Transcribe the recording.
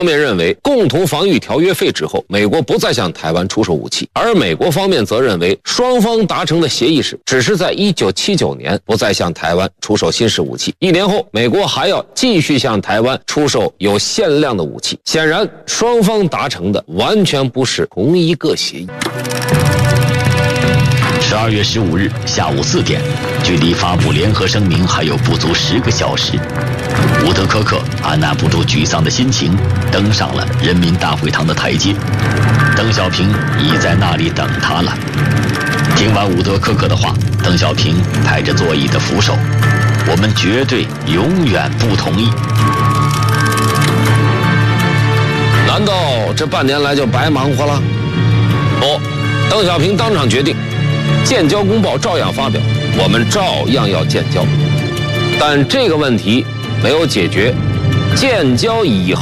方面认为，共同防御条约废止后，美国不再向台湾出售武器，而美国方面则认为，双方达成的协议是，只是在1979年不再向台湾出售新式武器，1年后，美国还要继续向台湾出售有限量的武器。显然，双方达成的完全不是同一个协议。 12月15日下午4点，距离发布联合声明还有不足10个小时。伍德科克按捺不住沮丧的心情，登上了人民大会堂的台阶。邓小平已在那里等他了。听完伍德科克的话，邓小平拍着座椅的扶手：“我们绝对永远不同意。” 难道这半年来就白忙活了？不，邓小平当场决定，建交公报照样发表，我们照样要建交。但这个问题没有解决，建交以后